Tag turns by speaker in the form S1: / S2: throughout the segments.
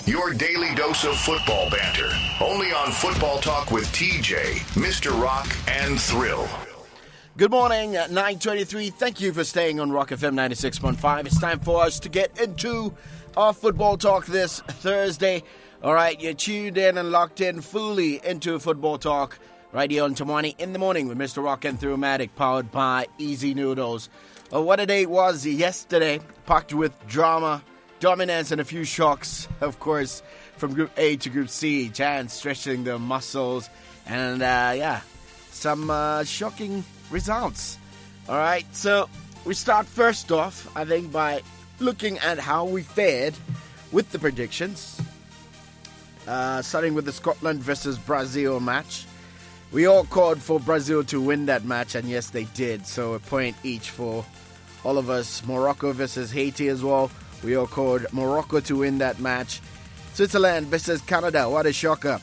S1: Your daily dose of football banter. Only on Football Talk with TJ, Mr. Rock, and Thrill.
S2: Good morning at 9:23. Thank you for staying on Rock FM 96.5. It's time for us to get into our Football Talk this Thursday. All right, you're tuned in and locked in fully into Football Talk right here on Tamani in the morning with Mr. Rock and Thrill-matic, powered by Easy Noodles. What a day it was yesterday, packed with drama, dominance, and a few shocks, of course, from Group A to Group C. Giants stretching their muscles, and some shocking results. All right, so we start first off, I think, by looking at how we fared with the predictions. Starting with the Scotland versus Brazil match. We all called for Brazil to win that match, and yes, they did. So a point each for all of us. Morocco versus Haiti as well. We all called Morocco to win that match. Switzerland versus Canada. What a shocker.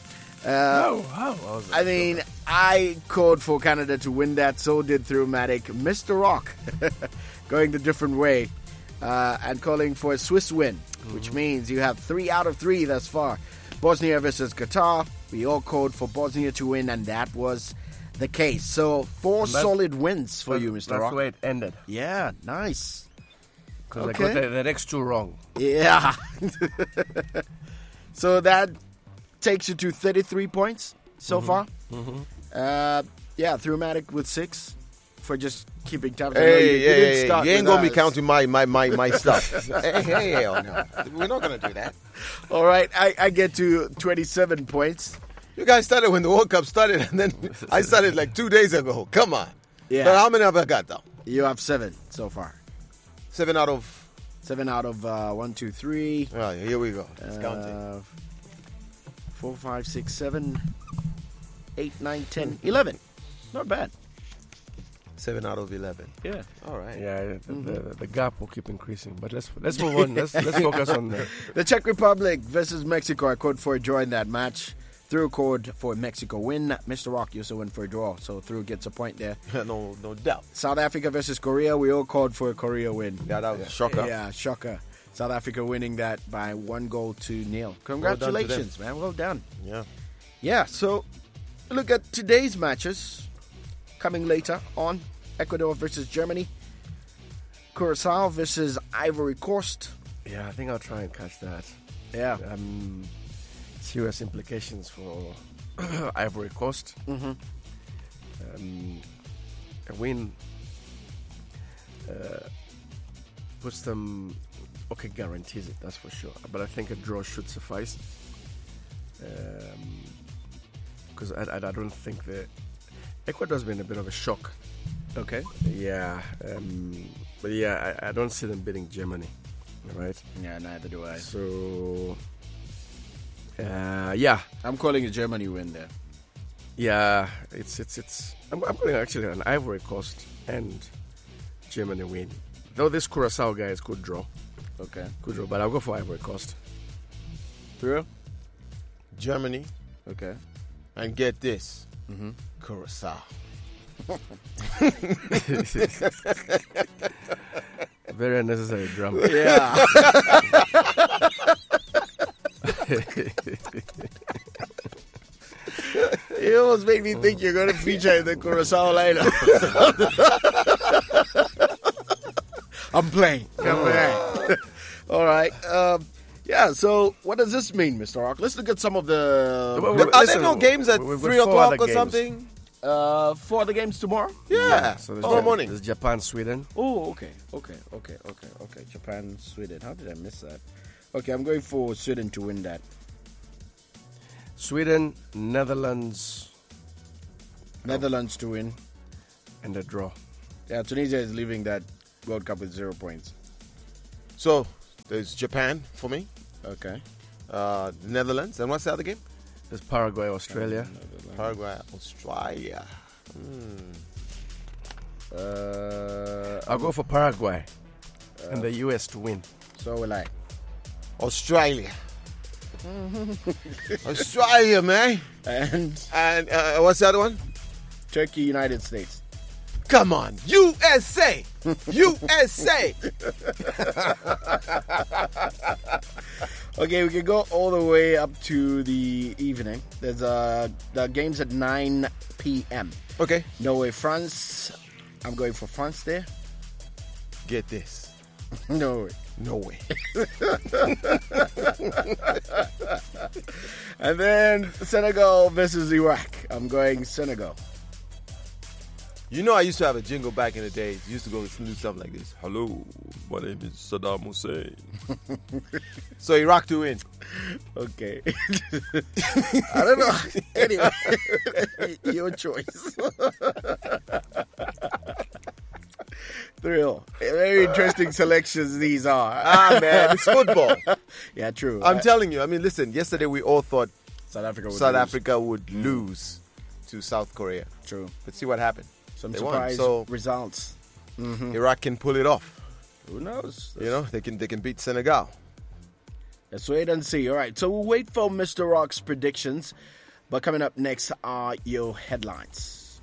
S2: I mean, I called for Canada to win that. So did Thrill-matic. Mr. Rock going the different way and calling for a Swiss win, which means you have 3 out of 3 thus far. Bosnia versus Qatar. We all called for Bosnia to win, and that was the case. So 4 solid wins for you, Mr. Rock.
S3: That's the way it ended.
S2: Yeah, nice.
S3: Because I got the next 2 wrong.
S2: Yeah. So that takes you to 33 points so far. Thrill-matic with 6 for just keeping tabs.
S4: Hey, you ain't going to be counting my stuff. hey, no. We're not going to do that.
S2: All right, I get to 27 points.
S4: You guys started when the World Cup started, and then I started like 2 days ago. Come on.
S2: Yeah.
S4: But how many have I got, though?
S2: You have 7 so far.
S4: 7 out of...
S2: 7 out of 1, 2, 3.
S4: Oh, here we go. Let's count
S2: 4, 5, 6, 7, 8, 9, 10, 11. Not bad.
S4: 7 out of 11.
S2: Yeah.
S4: All right.
S3: Yeah, the gap will keep increasing. But let's move on. Let's focus on
S2: the Czech Republic versus Mexico. I called for a draw in that match. Through called for a Mexico win. Mr. Rock also went for a draw, so Through gets a point there.
S4: no doubt.
S2: South Africa versus Korea. We all called for a Korea win.
S4: Yeah, that was a shocker.
S2: Yeah, shocker. South Africa winning that by 1-0. Congratulations, man. Well done.
S4: Yeah.
S2: Yeah, so look at today's matches coming later on. Ecuador versus Germany. Curacao versus Ivory Coast.
S3: Yeah, I think I'll try and catch that.
S2: Yeah.
S3: Serious implications for Ivory Coast. A win puts them... Okay, guarantees it, that's for sure. But I think a draw should suffice. Because I don't think Ecuador's been a bit of a shock.
S2: Okay.
S3: Yeah. But yeah, I don't see them beating Germany. Right?
S2: Yeah, neither do I.
S3: So... yeah.
S2: I'm calling a Germany win there.
S3: Yeah, it's. I'm calling actually an Ivory Coast and Germany win. Though this Curacao guys could draw.
S2: Okay.
S3: Could draw, but I'll go for Ivory Coast.
S2: Through?
S4: Germany.
S2: Okay.
S4: And get this. Curacao.
S3: Very unnecessary drama.
S2: Yeah. You almost made me think you're going to feature in the Curacao lineup. I'm playing. All right. So what does this mean, Mr. Rock? Let's look at some of the...
S4: Are there no games at 3 o'clock or something?
S2: 4 other games tomorrow?
S4: Yeah.
S3: So
S4: tomorrow morning.
S3: There's Japan, Sweden.
S2: Oh, okay. Japan, Sweden. How did I miss that? Okay, I'm going for Sweden to win that.
S3: Sweden, Netherlands.
S2: Netherlands to win.
S3: And a draw.
S2: Yeah, Tunisia is leaving that World Cup with 0 points.
S4: So, there's Japan for me.
S2: Okay.
S4: Netherlands. And what's the other game?
S3: There's Paraguay, Australia.
S4: Paraguay, Australia.
S3: I'll go for Paraguay and the US to win.
S2: So will I.
S4: Australia. Australia, man.
S2: And
S4: what's the other one?
S2: Turkey, United States.
S4: Come on, USA! USA!
S2: Okay, we can go all the way up to the evening. There's the game's at 9 p.m.
S4: Okay.
S2: Norway, France. I'm going for France there.
S4: Get this.
S2: Norway.
S4: No way.
S2: And then Senegal versus Iraq. I'm going Senegal.
S4: You know, I used to have a jingle back in the days. Used to go and do something like this. Hello, my name is Saddam Hussein. So Iraq to win.
S2: Okay. I don't know. Anyway, your choice. Thrill. Very interesting selections these are.
S4: Man, it's football.
S2: Yeah, true.
S4: I'm telling you. I mean, listen, yesterday we all thought
S2: South
S4: Africa would lose to South Korea.
S2: True.
S4: But see what happened.
S2: Some
S4: They
S2: surprise
S4: won. So
S2: results.
S4: Iraq can pull it off.
S2: Who knows?
S4: You know, they can beat Senegal.
S2: Let's wait and see. All right, so we'll wait for Mr. Rock's predictions. But coming up next are your headlines.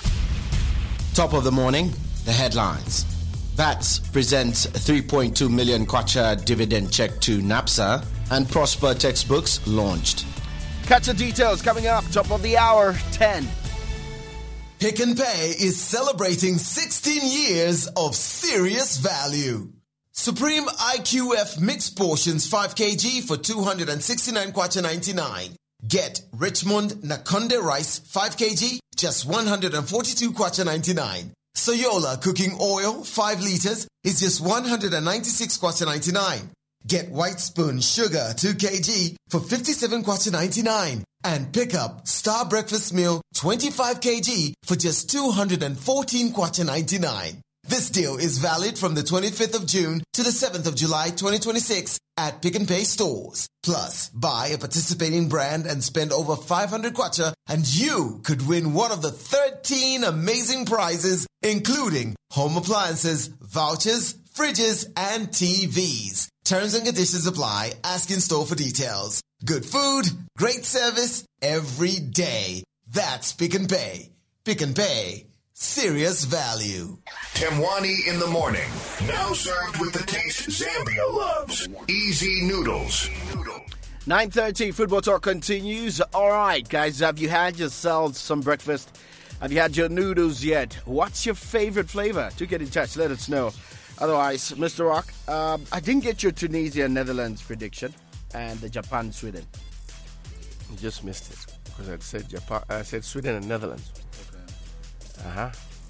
S2: Top of the morning, the headlines. VATS presents 3.2 million kwacha dividend check to NAPSA, and Prosper textbooks launched. Catch the details coming up, top of the hour, 10.
S5: Pick and Pay is celebrating 16 years of serious value. Supreme IQF mixed portions 5 kg for 269 kwacha 99. Get Richmond Nakonde rice 5 kg, just 142 kwacha 99. Soyola cooking oil 5 liters is just 196 kwacha 99. Get White Spoon sugar 2 kg for 57 kwacha 99. And pick up Star Breakfast Meal 25 kg for just 214 kwacha 99. This deal is valid from the 25th of June to the 7th of July 2026 at Pick and Pay stores. Plus, buy a participating brand and spend over 500 kwacha and you could win one of the 13 amazing prizes, including home appliances, vouchers, fridges, and TVs. Terms and conditions apply. Ask in store for details. Good food, great service, every day. That's Pick and Pay. Pick and Pay. Serious value.
S1: Temwani in the morning. Now served with the taste Zambia loves. Easy noodles.
S2: 9:30, Football Talk continues. All right, guys, have you had yourselves some breakfast? Have you had your noodles yet? What's your favorite flavor? Do get in touch. Let us know. Otherwise, Mr. Rock, I didn't get your Tunisia-Netherlands prediction and the Japan-Sweden.
S3: You just missed it because I said Japan. I said Sweden and Netherlands.
S2: Okay.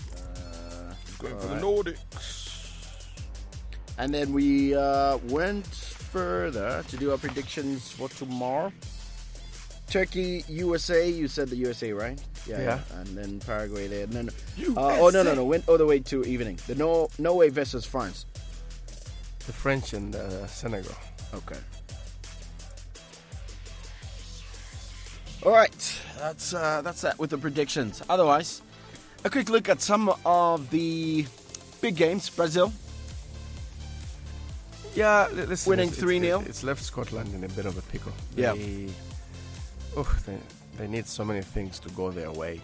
S4: Going for the Nordics.
S2: And then we went further to do our predictions for tomorrow. Turkey, USA. You said the USA, right? Yeah. And then Paraguay there. And then, no. Went all the way to evening. The Norway versus France.
S3: The French and Senegal.
S2: Okay. All right. That's that with the predictions. Otherwise, a quick look at some of the big games. Brazil.
S3: Yeah, listen,
S2: winning 3-0.
S3: It's left Scotland in a bit of a pickle.
S2: Yeah.
S3: They need so many things to go their way.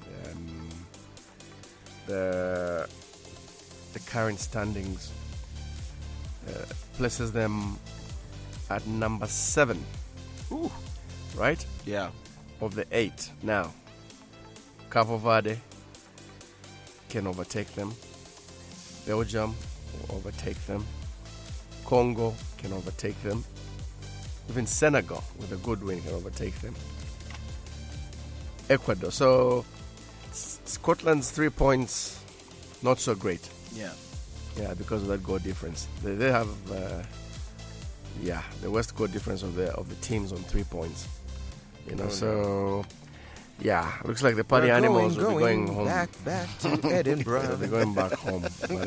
S3: The current standings places them at number 7.
S2: Ooh.
S3: Right?
S2: Yeah.
S3: Of the 8 now. Cabo Verde can overtake them. Belgium will overtake them. Congo can overtake them. Even Senegal, with a good win, can overtake them. Ecuador. So, Scotland's 3 points, not so great.
S2: Yeah.
S3: Yeah, because of that goal difference. They have, the worst goal difference of the teams on 3 points. You know, looks like the party animals will be going home.
S4: Back to Edinburgh.
S3: They're going back home.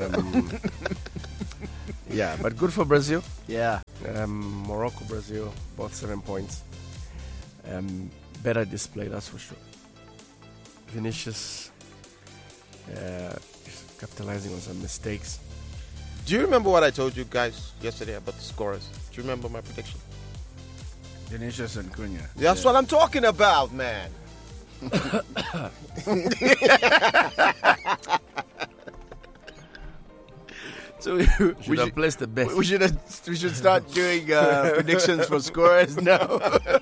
S3: But, but good for Brazil.
S2: Yeah.
S3: Morocco, Brazil, both 7 points. Better display, that's for sure. Vinicius capitalizing on some mistakes.
S4: Do you remember what I told you guys yesterday about the scorers? Do you remember my prediction?
S2: Vinicius and Cunha.
S4: That's what I'm talking about, man.
S2: So
S3: Should have placed the bet.
S2: we should start doing predictions for scorers now.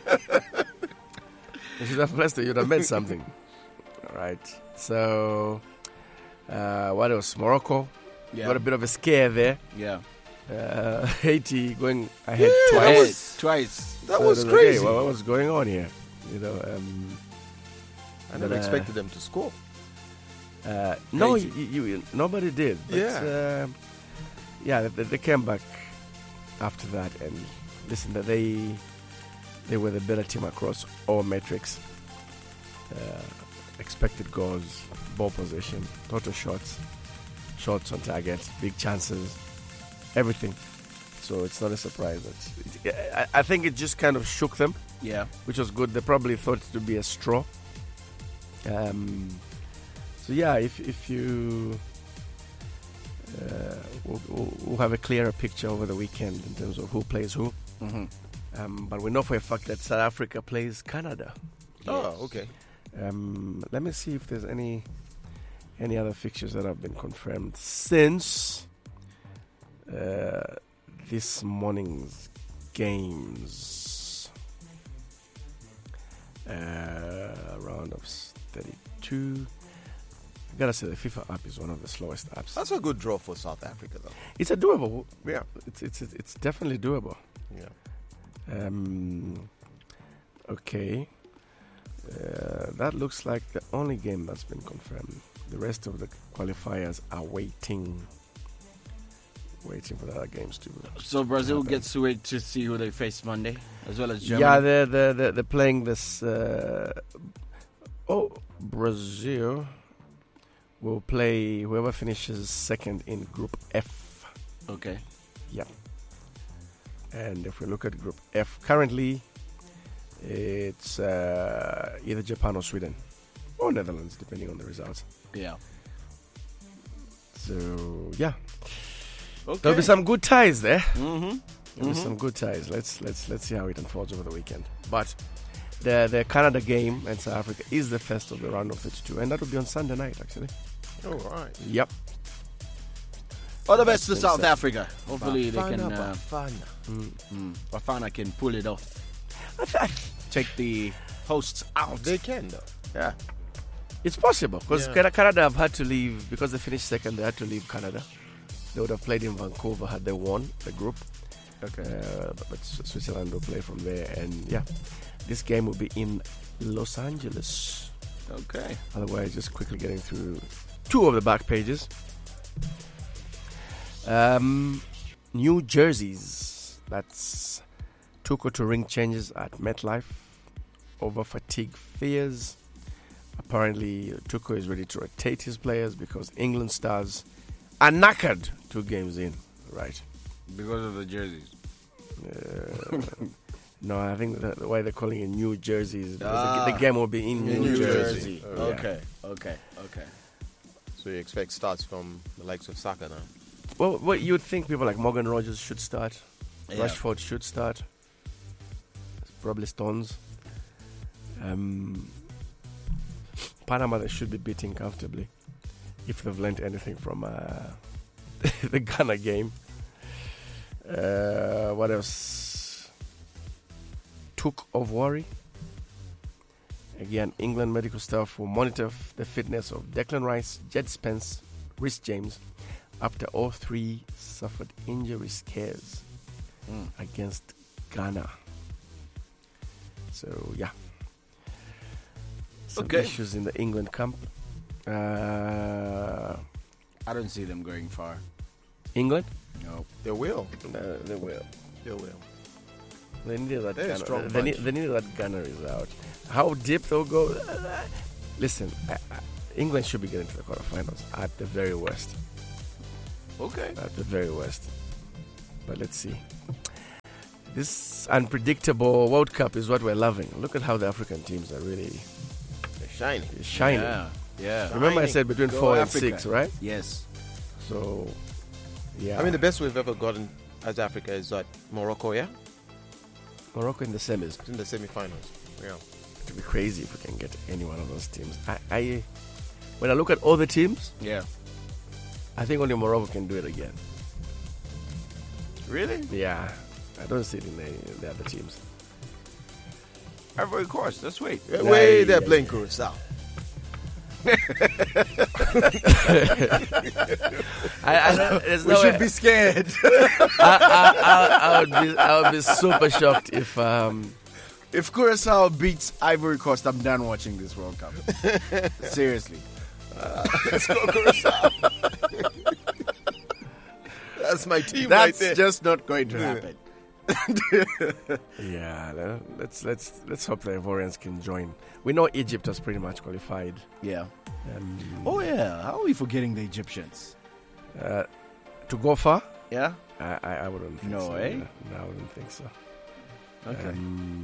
S3: You should have placed it. You'd have meant something. All right. So, what else? Morocco.
S2: Yeah.
S3: Got a bit of a scare there.
S2: Yeah.
S3: Haiti going ahead
S2: Twice.
S4: That
S3: So
S4: was
S3: it like,
S4: crazy.
S3: hey, what was going on here? You know,
S4: I never
S3: but,
S4: expected them to score.
S3: no,
S4: Haiti.
S3: nobody did. But,
S4: Yeah.
S3: they came back after that, and listen, that they were the better team across all metrics. Expected goals, ball possession, total shots on target, big chances, everything. So it's not a surprise. I think it just kind of shook them,
S2: Yeah.
S3: which was good. They probably thought it would be a straw. So yeah, if you we'll have a clearer picture over the weekend in terms of who plays who.
S2: Mm-hmm.
S3: But we know for a fact that South Africa plays Canada.
S4: Oh, okay.
S3: Let me see if there's any other fixtures that have been confirmed since this morning's games. Round of 32. I gotta say the FIFA app is one of the slowest apps.
S4: That's a good draw for South Africa, though.
S3: It's a doable. Yeah, it's definitely doable.
S4: Yeah.
S3: Okay. That looks like the only game that's been confirmed. The rest of the qualifiers are waiting for the other games to.
S2: So Brazil
S3: happen.
S2: gets to wait to see who they face Monday, as well as Germany.
S3: Yeah, they're playing this. Brazil will play whoever finishes second in Group F.
S2: Okay.
S3: Yeah. And if we look at Group F, currently it's either Japan or Sweden or Netherlands, depending on the results.
S2: Yeah.
S3: So yeah,
S2: Okay.
S3: there'll be some good ties there.
S2: Mm-hmm.
S3: There'll be some good ties. Let's see how it unfolds over the weekend. But the Canada game and South Africa is the first of the round of 32, and that will be on Sunday night, actually.
S4: All right.
S3: Yep.
S2: All the best to
S3: That's
S2: South
S3: been said.
S2: Africa. Hopefully they can.
S4: Bafana.
S2: Bafana can pull it off. Take the hosts out.
S4: They can, though.
S2: Yeah.
S3: It's possible because
S4: Yeah.
S3: Canada have had to leave because they finished second. They had to leave Canada. They would have played in Vancouver had they won the group.
S2: Okay.
S3: But Switzerland will play from there, and yeah, this game will be in Los Angeles.
S2: Okay.
S3: Otherwise, just quickly getting through two of the back pages. New jerseys. That's Tuchel to ring changes at MetLife over fatigue fears. Apparently, Tuchel is ready to rotate his players because England stars are knackered 2 games in. Right.
S2: Because of the jerseys.
S3: No, I think the way they're calling it New Jersey is because the game will be in New Jersey. Yeah.
S2: Okay.
S4: So you expect starts from the likes of Saka now?
S3: Well, what you would think people like Morgan Rogers should start,
S2: Yeah.
S3: Rashford should start, probably Stones. Panama they should be beating comfortably if they've learned anything from the Ghana game. What else? Took of worry. Again, England medical staff will monitor the fitness of Declan Rice, Jed Spence, Rhys James after all 3 suffered injury scares against Ghana. So yeah, some
S2: Okay.
S3: issues in the England camp.
S2: I don't see them going far.
S3: England?
S2: No.
S4: They will.
S3: They will.
S4: They will.
S3: They needed that.
S4: They're a strong
S3: They
S4: bunch.
S3: needed that Ghana is out. How deep they'll go? Listen, England should be getting to the quarterfinals at the very worst.
S2: Okay.
S3: At the very worst. But let's see. This unpredictable World Cup is what we're loving. Look at how the African teams are really
S4: They're shining.
S3: shining.
S2: Yeah.
S3: Remember I said between
S2: Go
S3: 4
S2: Africa.
S3: and 6, right?
S2: Yes.
S3: So, yeah.
S4: I mean, the best we've ever gotten as Africa is at Morocco, yeah?
S3: Morocco in the semis.
S4: It's in the semi-finals. Yeah.
S3: It would be crazy if we can get any one of those teams. When I look at all the teams,
S2: Yeah.
S3: I think only Morocco can do it again.
S2: Really?
S3: Yeah, I don't see it in the other teams.
S2: Ivory Coast. Let's wait.
S4: Way they're playing Curacao.
S2: We should be scared.
S3: I would be super shocked if
S2: If Curacao beats Ivory Coast, I'm done watching this World Cup. Seriously.
S4: Let's go Curacao. That's my team right
S2: That's
S4: there.
S2: just not going to happen.
S3: yeah, let's hope the Ivorians can join. We know Egypt has pretty much qualified.
S2: Yeah.
S3: Um,
S2: Oh, yeah. How are we forgetting the Egyptians?
S3: to go far,
S2: Yeah?
S3: I wouldn't think
S2: No
S3: so.
S2: way?
S3: Yeah. No, I wouldn't think so.
S2: Okay.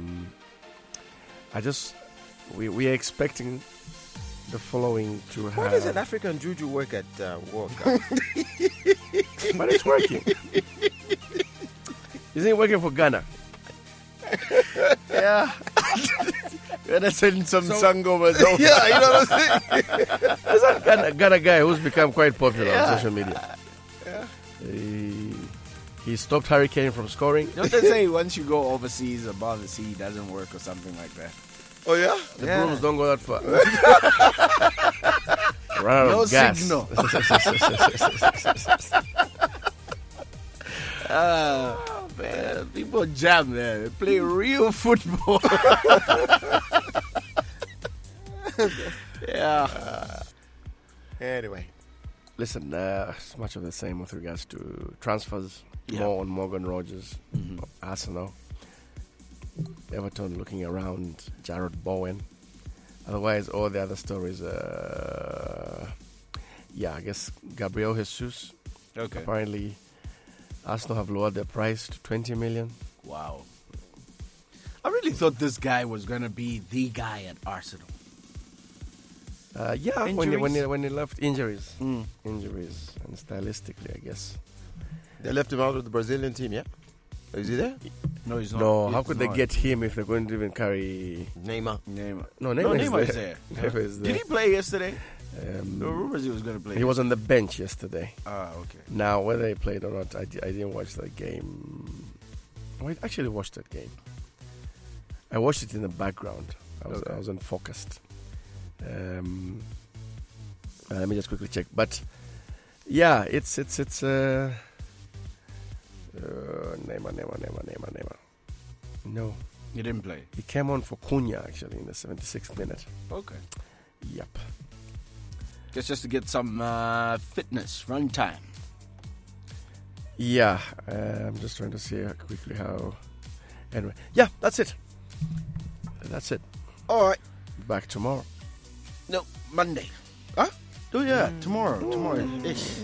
S3: We are expecting the following to have.
S4: Why does an African juju work at World Cup?
S3: But it's working. Isn't it working for Ghana?
S2: Yeah. Gonna send some sangovas over.
S4: Yeah, you know what I'm saying?
S3: There's that Ghana guy who's become quite popular
S2: Yeah.
S3: on social media. He stopped Harry Kane from scoring.
S2: Don't they say once you go overseas, above the sea doesn't work or something like that?
S4: Oh, yeah?
S3: The brooms don't go that far. Run out
S2: No
S3: of gas.
S2: signal. Man, people jam there. They play real football. Yeah.
S4: Anyway.
S3: Listen, it's much of the same with regards to transfers.
S2: Yeah.
S3: More on Morgan Rogers, of Arsenal. Everton looking around Jared Bowen. Otherwise, all the other stories, I guess Gabriel Jesus.
S2: Okay.
S3: Apparently, Arsenal have lowered their price to 20 million.
S2: Wow. I really thought this guy was going to be the guy at Arsenal.
S3: When he left, injuries, and stylistically, I guess.
S4: They left him out of the Brazilian team, yeah? Is he there?
S2: No, he's not.
S3: No, how
S2: He's
S3: could they
S2: not.
S3: get him if they're going to even carry?
S4: Neymar.
S2: Neymar?
S3: No,
S2: No,
S3: Neymar,
S2: Neymar
S3: is
S2: is
S3: there.
S2: there.
S3: Neymar is there.
S2: Did he play yesterday? There were
S3: Um,
S2: rumors he was going to play.
S3: he was on the bench yesterday.
S2: Ah, okay.
S3: Now, whether he played or not, I didn't watch that game. I actually watched that game. I watched it in the background. I was unfocused. Let me just quickly check. But yeah, it's Neymar. No,
S2: He didn't play.
S3: he came on for Cunha actually in the 76th minute.
S2: Okay.
S3: Yep.
S2: Guess just to get some fitness, run time.
S3: Yeah, I'm just trying to see quickly how. Anyway, yeah, that's it. That's it.
S2: All right.
S3: Back tomorrow.
S2: No, Monday. Huh? Oh, yeah, tomorrow. Tomorrow-ish.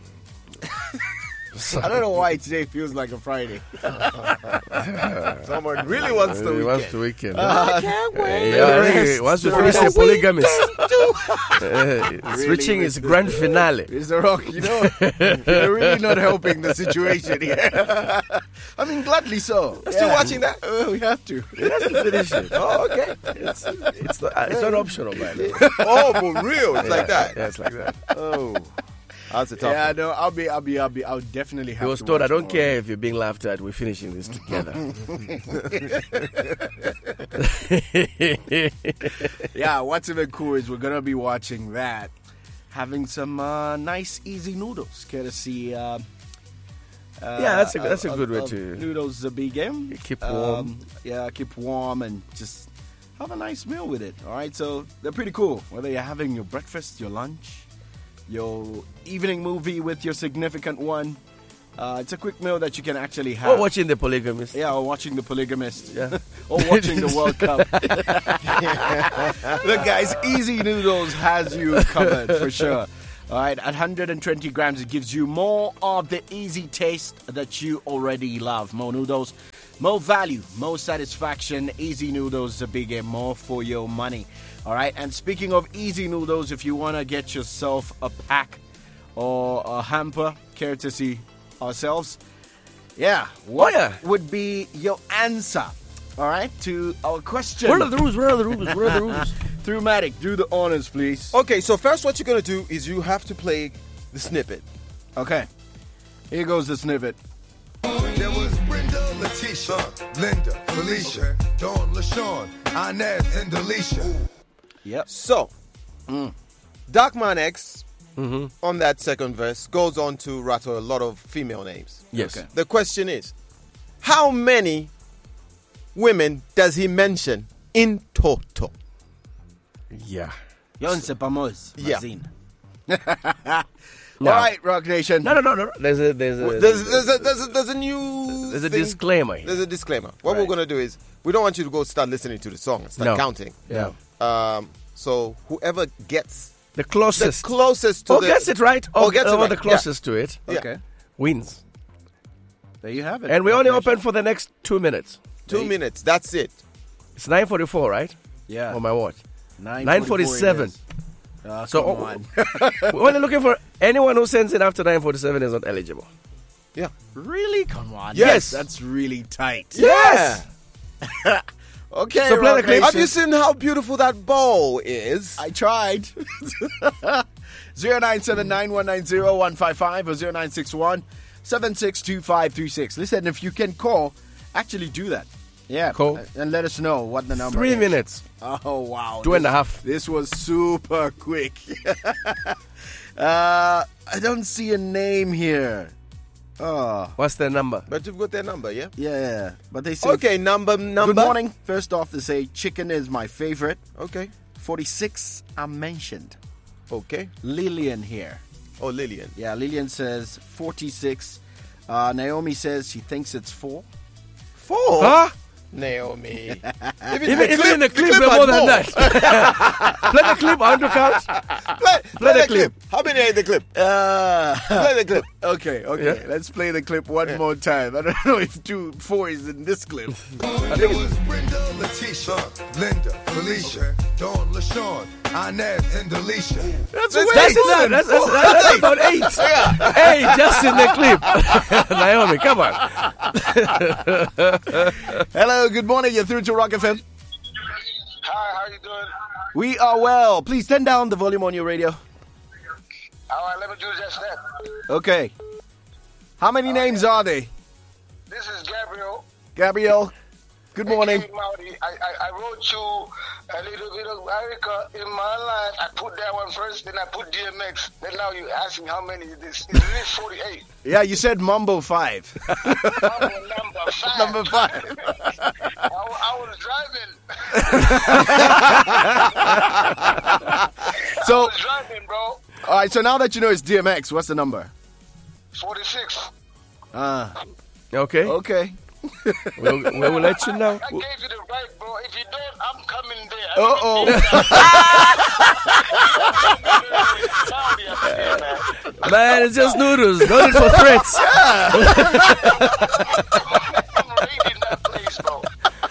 S2: I don't know why today feels like a Friday.
S4: Someone really wants the
S3: He
S4: weekend.
S3: wants the weekend.
S2: I can't wait.
S3: He wants to finish the polygamist. Switching
S2: Really
S3: is grand finale.
S2: Mr. Rock, you're really not helping the situation here. I mean, gladly so.
S4: Still watching that?
S2: We have to.
S3: He has to finish it. Oh, okay. It's not optional, by the way.
S4: Oh, for real? It's like that?
S3: Yeah, it's like that.
S4: Oh. That's a tough
S2: Yeah,
S4: one.
S2: no, I'll definitely have
S3: He was
S2: to
S3: told,
S2: watch
S3: I don't
S2: more.
S3: care if you're being laughed at, we're finishing this together.
S2: Yeah, what's even cool is we're going to be watching that. Having some nice, easy noodles, courtesy.
S3: that's a good way
S2: of
S3: to
S2: Noodles a big game.
S3: keep warm.
S2: Keep warm and just have a nice meal with it. All right, so they're pretty cool. Whether you're having your breakfast, your lunch, your evening movie with your significant one, it's a quick meal that you can actually have.
S3: Or watching The Polygamist.
S2: Yeah, or watching The Polygamist.
S3: Yeah.
S2: Or watching the World Cup. Look, guys, Easy Noodles has you covered for sure. All right, at 120 grams, it gives you more of the easy taste that you already love. More noodles, more value, more satisfaction. Easy Noodles, a big more for your money. All right, and speaking of Easy Noodles, if you want to get yourself a pack or a hamper, courtesy ourselves, what would be your answer, all right, to our question?
S3: What are the rules?
S2: Through Matic, do the honors, please.
S4: Okay, so first what you're going to do is you have to play the snippet.
S2: Okay, here goes the snippet.
S6: Letitia, Linda, Felicia, Dawn, LaShawn, Inez, and Delisha.
S2: Yep.
S4: So, Darkman X, on that second verse, goes on to rattle a lot of female names.
S3: Yes.
S2: Okay.
S4: The question is, how many women does he mention in total?
S3: Yeah.
S2: Yon sepamos.
S4: Yeah.
S2: Mazin.
S3: No.
S2: All right, Rock Nation.
S3: No. There's a
S4: There's a new
S3: There's a
S4: thing.
S3: disclaimer here.
S4: There's a disclaimer. What we're
S2: Right.
S4: going to do is, we don't want you to go start listening to the song and start
S3: No.
S4: counting.
S3: Yeah.
S4: So whoever gets
S3: The closest.
S4: the closest to
S3: or
S4: the...
S3: gets it right,
S4: Or
S3: or,
S4: gets it
S3: or
S4: right,
S3: the closest to it,
S4: Yeah.
S2: Okay.
S3: wins.
S2: There you have it.
S3: And we
S2: Rock
S3: only
S2: Nation.
S3: open for the next 2 minutes.
S4: 2 minutes, that's it.
S3: It's 9:44, right?
S2: Yeah.
S3: On my watch.
S2: 9:47.
S3: 9:47.
S2: Oh,
S3: So
S2: come on.
S3: we're only looking for anyone who sends in after 9:47 is not eligible.
S4: Yeah.
S2: Really? Come on.
S3: Yes.
S2: That's really tight.
S3: Yes.
S2: Okay,
S3: So play
S2: Rock
S3: the clip.
S4: Have
S2: Nation.
S4: you seen how beautiful that bow is?
S2: I tried. 097-9190-155 or 0961-762536. Listen, if you can call, actually do that. Yeah.
S3: Call.
S2: And let us know what the number
S3: 3
S2: is.
S3: minutes.
S2: Oh, wow.
S3: 2.5.
S2: This was super quick. I don't see a name here. Oh,
S3: What's the number?
S4: But you've got their number, yeah?
S2: yeah. But they say,
S4: Okay, number.
S2: good morning. First off, they say chicken is my favorite.
S4: Okay.
S2: 46 are mentioned.
S4: Okay.
S2: Lillian here.
S4: Oh, Lillian.
S2: Yeah, Lillian says 46. Naomi says she thinks it's 4.
S4: 4?
S3: Huh?
S4: Naomi.
S3: Even in the clip, we're more than that. Play the clip. I want to count.
S4: Play the clip. How many are in the clip? Play the clip.
S2: Okay.
S3: Yeah.
S2: Let's play the clip one more time. I don't know if 4 is in this clip.
S6: It was Brenda, Letitia, Linda, Felicia, Dawn, LaShawn, Inez, and Delisha.
S2: That's
S3: That's enough. That's about 8. Hey, just in the clip. Naomi, come on.
S2: Hello, good morning. You're through to Rock FM.
S7: Hi, how you doing?
S2: We are well. Please turn down the volume on your radio.
S7: All right, let me do just that.
S2: Okay. How many names are they?
S7: This is Gabriel.
S2: Gabriel, good morning.
S7: Hey, Maudie. I wrote you a little bit of Erica in my life. I put that one first, then I put DMX. Then now you asking how many it is. It's really 48.
S2: Yeah, you said Mambo 5.
S7: Number 5.
S2: Number 5.
S7: I was driving.
S2: So,
S7: I was driving, bro.
S2: all right, so now that you know it's DMX, what's the number?
S7: 46.
S3: Okay.
S2: Okay.
S3: We'll let you know.
S7: I gave you the right, bro. If you don't, I'm coming there.
S2: Uh-oh.
S3: Man, it's just noodles. No need for threats.
S7: I'm raiding that place, bro.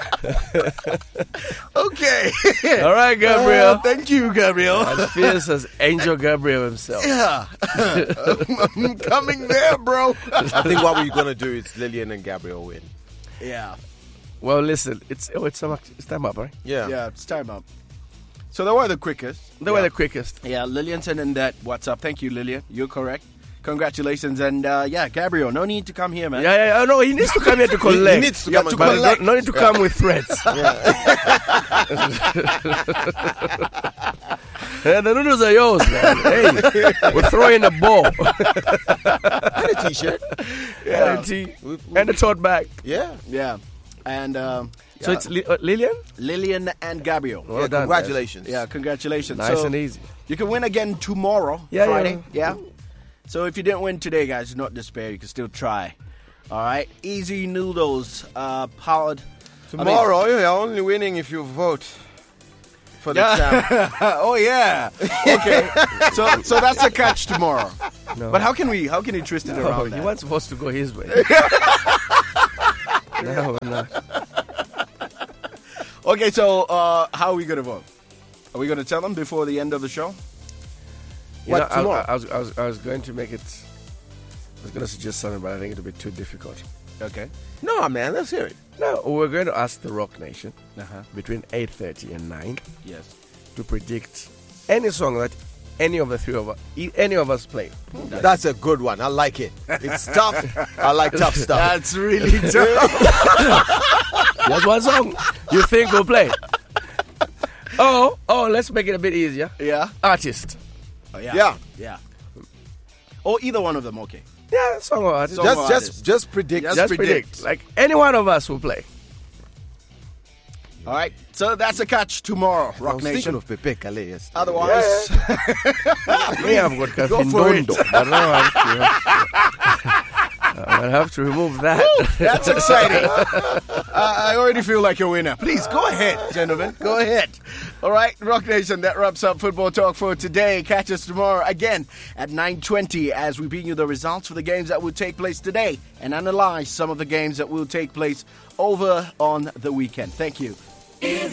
S2: Okay.
S3: All right, Gabriel.
S2: Thank you, Gabriel.
S3: As fierce as Angel Gabriel himself.
S2: Yeah. I'm coming there, bro.
S4: I think what we're going to do is Lillian and Gabriel win.
S2: Yeah.
S3: Well, listen, it's time up, right?
S4: Yeah.
S2: Yeah, it's time up. So they were the quickest.
S3: They were the quickest.
S2: Yeah, Lillian sent in that WhatsApp. Thank you, Lillian. You're correct. Congratulations. And yeah, Gabriel, no need to come here, man.
S3: Yeah. No, he needs to come here to collect.
S4: He needs to come and
S3: But
S4: collect.
S3: no need to come with threats. Yeah, the noodles are yours, man. Hey, we're throwing the ball.
S4: And a t-shirt.
S3: Yeah. And the tote bag.
S4: Yeah.
S2: Yeah. And
S3: So it's Lillian?
S2: Lillian and Gabriel.
S3: Well
S4: Yeah,
S3: done,
S4: congratulations.
S2: Yeah, congratulations.
S3: Nice
S2: So,
S3: and easy.
S2: You can win again tomorrow,
S3: Yeah,
S2: Friday. Yeah. So if you didn't win today, guys, do not despair. You can still try. All right. Easy noodles, powered.
S4: Tomorrow, you're only winning if you vote for the champ.
S2: Oh yeah. Okay. so that's the catch tomorrow.
S3: No.
S2: But how can he twist it
S3: Oh,
S2: around
S3: he
S2: that?
S3: wants us to go his way. No, we're not.
S2: Okay, so how are we gonna vote? Are we gonna tell them before the end of the show?
S3: You
S2: What,
S3: know,
S2: tomorrow?
S3: I was going to make it. I was going to suggest something, but I think it'll be too difficult.
S2: Okay.
S4: No, man, let's hear it.
S3: No, we're going to ask the Rock Nation
S2: Uh-huh.
S3: between 8:30 and 9
S2: Yes.
S3: to predict any song that any of the three of us, any of us play.
S4: That's a good one. I like it. It's tough. I like tough stuff.
S2: That's really tough.
S3: Just one song you think we'll play. Oh, let's make it a bit easier.
S2: Yeah.
S3: Artist.
S2: Oh,
S4: Yeah.
S2: Yeah. Or either one of them, okay.
S3: Yeah, song or artist.
S2: Song or artist.
S4: Just predict.
S3: Just predict. Like any one of us will play.
S2: All right. So that's a catch tomorrow,
S4: I
S2: Rock
S4: was
S2: Nation.
S4: thinking of Pepe Kale yesterday.
S2: Otherwise,
S3: Me, I've got
S2: Go for it.
S3: Cafindondo. But now I'll have to remove that.
S2: that's exciting. I already feel like a winner. Please go ahead, gentlemen. Go ahead. All right, Rock Nation, that wraps up Football Talk for today. Catch us tomorrow again at 9:20 as we bring you the results for the games that will take place today and analyze some of the games that will take place over on the weekend. Thank you.